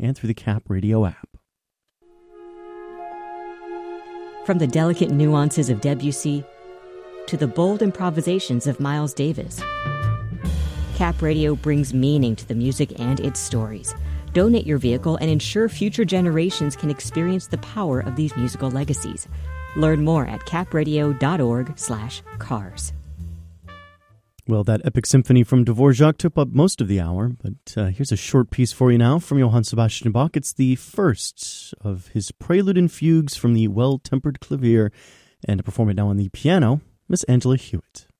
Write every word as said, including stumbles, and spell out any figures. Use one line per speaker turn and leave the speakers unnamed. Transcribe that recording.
and through the Cap Radio app.
From the delicate nuances of Debussy to the bold improvisations of Miles Davis, Cap Radio brings meaning to the music and its stories. Donate your vehicle and ensure future generations can experience the power of these musical legacies. Learn more at capradio.org slash cars.
Well, that epic symphony from Dvorak took up most of the hour, but uh, here's a short piece for you now from Johann Sebastian Bach. It's the first of his prelude and fugues from the Well-Tempered Clavier, and to perform it now on the piano, Miss Angela Hewitt.